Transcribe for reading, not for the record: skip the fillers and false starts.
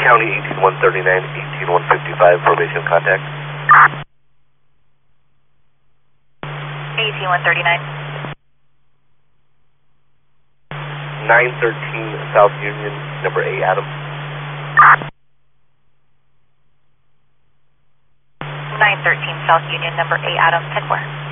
County 18139, 18155, probation contact. 18139. 913 South Union, number 8 Adam. 913 South Union, number 8 Adam, 10-4.